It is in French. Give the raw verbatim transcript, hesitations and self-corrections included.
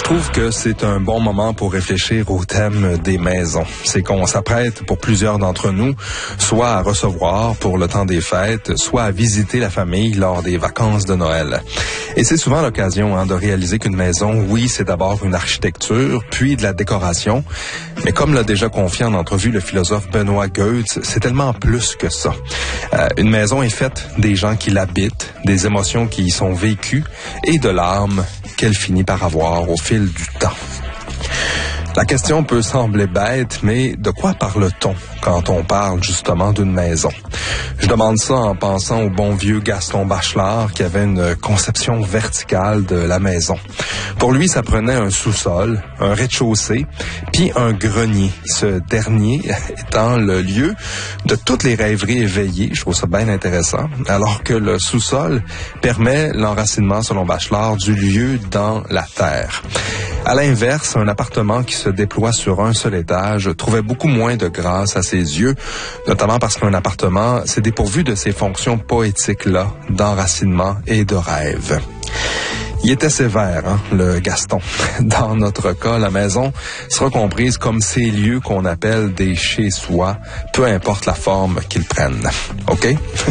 trouve que c'est un bon moment pour réfléchir au thème des maisons. C'est qu'on s'apprête pour plusieurs d'entre nous, soit à recevoir pour le temps des fêtes, soit à visiter la famille lors des vacances de Noël. Et c'est souvent l'occasion hein, de réaliser qu'une maison, oui, c'est d'abord une architecture, puis de la décoration, mais comme l'a déjà confié en entrevue le philosophe Benoît Goetz, c'est tellement plus que ça. Euh, une maison est faite des gens qui l'habitent, des émotions qui y sont vécues et de l'âme qu'elle finit par avoir au fil du temps. La question peut sembler bête, mais de quoi parle-t-on quand on parle justement d'une maison? Je demande ça en pensant au bon vieux Gaston Bachelard qui avait une conception verticale de la maison. Pour lui, ça prenait un sous-sol, un rez-de-chaussée, puis un grenier. Ce dernier étant le lieu de toutes les rêveries éveillées. Je trouve ça bien intéressant. Alors que le sous-sol permet l'enracinement, selon Bachelard, du lieu dans la terre. À l'inverse, un appartement qui se déploie sur un seul étage trouvait beaucoup moins de grâce à ses yeux, notamment parce qu'un appartement s'est dépourvu de ces fonctions poétiques-là, d'enracinement et de rêve. Il était sévère, hein, le Gaston. Dans notre cas, la maison sera comprise comme ces lieux qu'on appelle des chez-soi, peu importe la forme qu'ils prennent. OK?